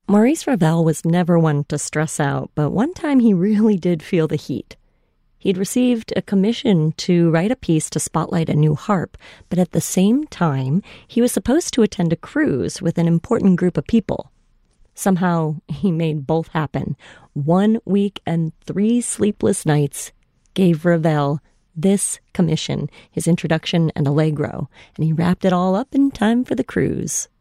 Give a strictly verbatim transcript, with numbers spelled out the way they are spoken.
Maurice Ravel was never one to stress out, but one time he really did feel the heat. He'd received a commission to write a piece to spotlight a new harp, but at the same time, he was supposed to attend a cruise with an important group of people. Somehow, he made both happen. One week and three sleepless nights gave Ravel this commission, his introduction and allegro, and he wrapped it all up in time for the cruise.